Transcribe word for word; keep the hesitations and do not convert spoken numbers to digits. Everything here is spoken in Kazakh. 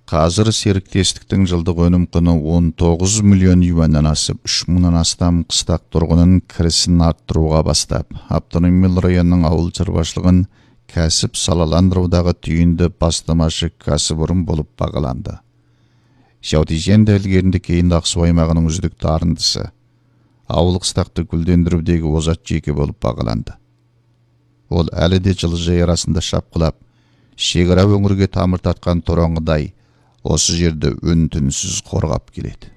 Қазір серіктестіктің жылдық өнім құны он тоғыз миллион юаннан асып, үш мыңнан астам қыстақ тұрғынның кірісін арттыруға бастап, автономиялы районның ауыл шаруашылығын кәсіп салаландырудағы түйінді бастамашы кәсіпорын болып бағаланды. Шаутижен дәлгерінде кейін Ақсу аймағының үздік дарындысы, ауыл қыстақты гүлдендірудегі озат жеке болып бағаланды. Ол әлі де жылыжай арасында шапқылап, шекара өңірге тамыр тартқан тораңғыдай осы жерді үн-түнсіз қорғап келеді.